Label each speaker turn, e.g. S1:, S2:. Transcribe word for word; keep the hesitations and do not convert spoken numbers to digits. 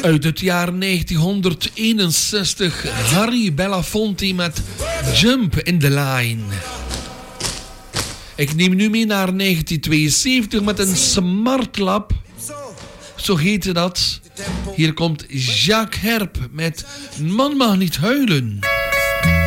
S1: Uit het jaar negentienhonderdeenenzestig, Harry Belafonte met Jump in the Line. Ik neem nu mee naar negentien tweeënzeventig met een Smartlap. Zo heette dat. Hier komt Jacques Herp met Man mag niet huilen.